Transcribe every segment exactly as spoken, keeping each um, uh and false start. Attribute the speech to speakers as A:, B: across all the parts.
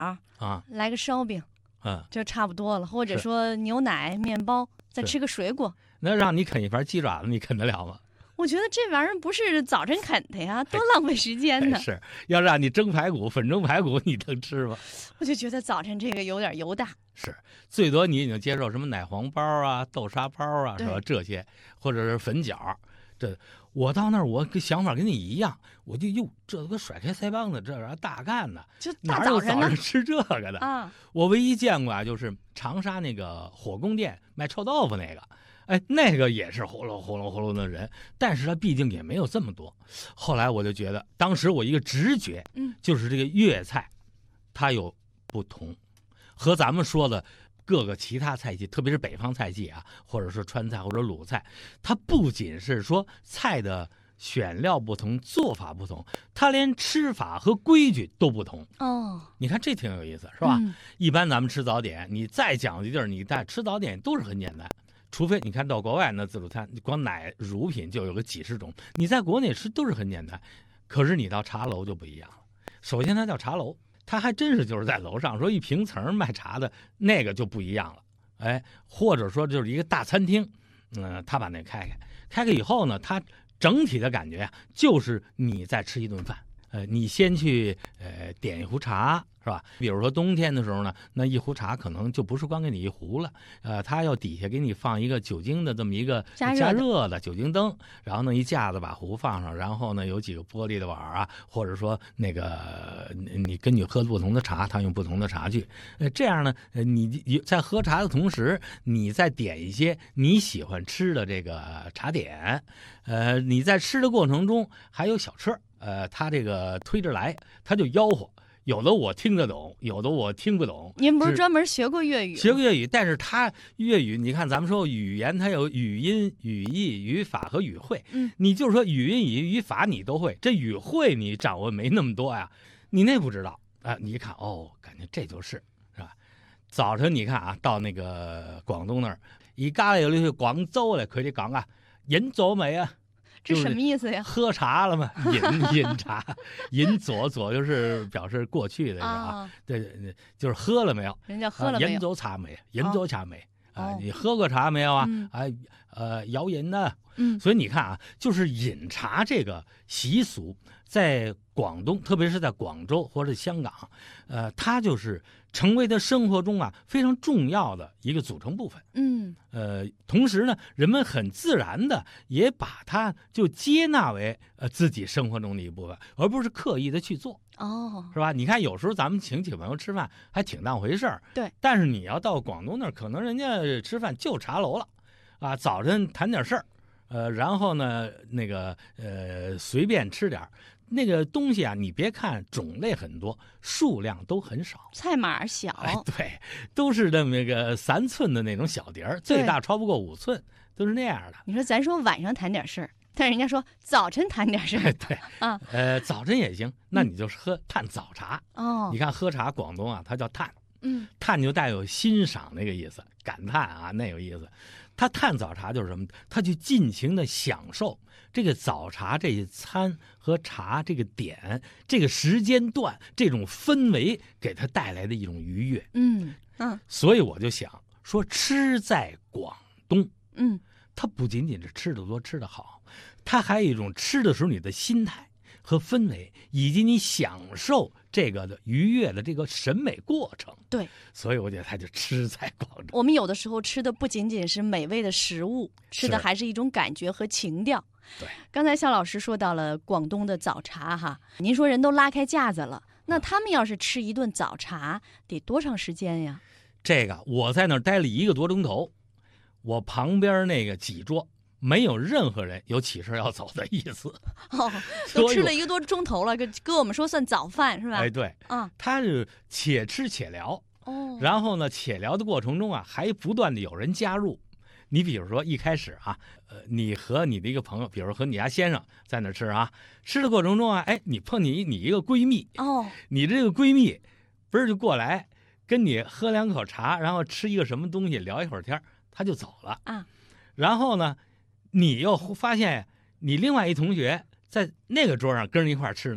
A: 啊，
B: 来个烧饼，
A: 嗯，
B: 就差不多了。或者说牛奶、面包，再吃个水果。
A: 那让你啃一盘鸡爪子，你啃得了吗？
B: 我觉得这玩意儿不是早晨啃的呀，多浪费时间呢。
A: 是要让你蒸排骨、粉蒸排骨，你能吃吗？
B: 我就觉得早晨这个有点油大。
A: 是，最多你已经接受什么奶黄包啊、豆沙包啊，是吧？这些或者是粉饺，这我到那儿我想法跟你一样，我就哟，这个甩开腮帮子，这玩意儿大干呢，
B: 就大早晨
A: 哪有早上吃这个的
B: 啊？
A: 我唯一见过啊，就是长沙那个火宫殿卖臭豆腐那个。哎，那个也是呼噜呼噜呼噜的人，但是他毕竟也没有这么多。后来我就觉得，当时我一个直觉，
B: 嗯，
A: 就是这个粤菜，它有不同，和咱们说的各个其他菜系，特别是北方菜系啊，或者说川菜或者鲁菜，它不仅是说菜的选料不同、做法不同，它连吃法和规矩都不同。
B: 哦，
A: 你看这挺有意思，是吧？
B: 嗯、
A: 一般咱们吃早点，你再讲究地儿，你在吃早点都是很简单。除非你看到国外那自助餐，光奶乳品就有个几十种，你在国内吃都是很简单，可是你到茶楼就不一样了。首先它叫茶楼，它还真是就是在楼上，说一平层卖茶的那个就不一样了。哎，或者说就是一个大餐厅，嗯、呃，他把那开开，开开以后呢，它整体的感觉啊，就是你在吃一顿饭。呃，你先去呃点一壶茶，是吧？比如说冬天的时候呢，那一壶茶可能就不是光给你一壶了，呃，它要底下给你放一个酒精的这么一个
B: 加
A: 加热的酒精灯，然后呢一架子把壶放上，然后呢有几个玻璃的碗啊，或者说那个你根据喝不同的茶，它用不同的茶具，呃，这样呢，呃，你在喝茶的同时，你再点一些你喜欢吃的这个茶点，呃，你在吃的过程中还有小车。呃，他这个推着来，他就吆喝，有的我听得懂，有的我听不懂。
B: 您不是专门学过粤语？
A: 学过粤语，但是他粤语，你看咱们说语言，它有语音、语义、语法和语汇。
B: 嗯，
A: 你就是说语音、语语法你都会，这语汇你掌握没那么多呀，你那不知道啊。你一看哦，感觉这就是是吧？早晨你看啊，到那个广东那儿，而家有啲去廣州咧，佢哋講啊，飲咗未啊？
B: 这什么意思呀？
A: 喝茶了吗？饮饮茶，饮左左就是表示过去的啊，啊对对，就是喝了没有？
B: 人家喝了没有？
A: 饮咗茶没？饮咗茶没？啊、
B: 哦，
A: 你喝过茶没有啊？
B: 嗯、
A: 啊，呃，摇饮呢？
B: 嗯，
A: 所以你看啊，就是饮茶这个习俗，在广东，特别是在广州或者香港，呃，它就是成为他生活中啊非常重要的一个组成部分。
B: 嗯，
A: 呃，同时呢，人们很自然的也把它就接纳为呃自己生活中的一部分，而不是刻意的去做。
B: 哦，
A: 是吧？你看，有时候咱们请几个朋友吃饭还挺当回事儿。
B: 对。
A: 但是你要到广东那儿，可能人家吃饭就茶楼了，啊，早晨谈点事儿，呃，然后呢，那个呃随便吃点那个东西啊，你别看种类很多，数量都很少，
B: 菜码小，
A: 哎，对，都是这么个三寸的那种小碟儿，最大超不过五寸，都是那样的。
B: 你说咱说晚上谈点事儿，但人家说早晨谈点事儿，
A: 对
B: 啊，
A: 呃，早晨也行，那你就喝探早茶。
B: 哦，
A: 你看喝茶，广东啊，它叫探，
B: 嗯，
A: 探就带有欣赏那个意思，感叹啊，那有意思。他探早茶就是什么？他去尽情的享受这个早茶这一餐和茶这个点、这个时间段、这种氛围给他带来的一种愉悦。
B: 嗯嗯，
A: 所以我就想说，吃在广东，
B: 嗯，
A: 它不仅仅是吃的多、吃的好，它还有一种吃的时候你的心态和氛围，以及你享受这个的愉悦的这个审美过程。
B: 对，
A: 所以我觉得它就吃在广州。
B: 我们有的时候吃的不仅仅是美味的食物，吃的还是一种感觉和情调。
A: 对，
B: 刚才夏老师说到了广东的早茶哈，您说人都拉开架子了，那他们要是吃一顿早茶得多长时间呀？
A: 这个我在那儿待了一个多钟头，我旁边那个几桌没有任何人有起身要走的意思。
B: 哦，都吃了一个多钟头了，跟跟我们说算早饭是吧？
A: 哎，对，
B: 啊，
A: 他是且吃且聊。
B: 哦，
A: 然后呢，且聊的过程中啊，还不断的有人加入。你比如说一开始啊，呃，你和你的一个朋友，比如和你家先生在那吃啊，吃的过程中啊，哎，你碰你你一个闺蜜
B: 哦，
A: 你这个闺蜜不是就过来跟你喝两口茶，然后吃一个什么东西，聊一会儿天，他就走了
B: 啊。
A: 然后呢，你又发现你另外一同学在那个桌上跟人一块吃呢，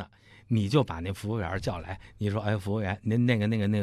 A: 你就把那服务员叫来，你说，哎，服务员，您那个那个那个。